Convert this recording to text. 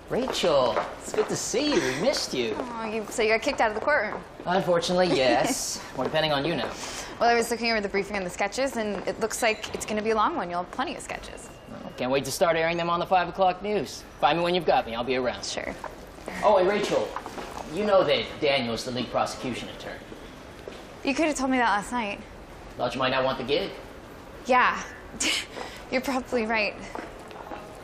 Rachel, it's good to see you. We missed you. Oh, so you got kicked out of the courtroom? Unfortunately, yes. We're depending on you now. Well, I was looking over the briefing on the sketches, and it looks like it's going to be a long one. You'll have plenty of sketches. Well, can't wait to start airing them on the 5 o'clock news. Find me when you've got me. I'll be around. Sure. Oh, and Rachel, you know that Daniel's the lead prosecution attorney. You could have told me that last night. Thought you might not want the gig. Yeah. You're probably right.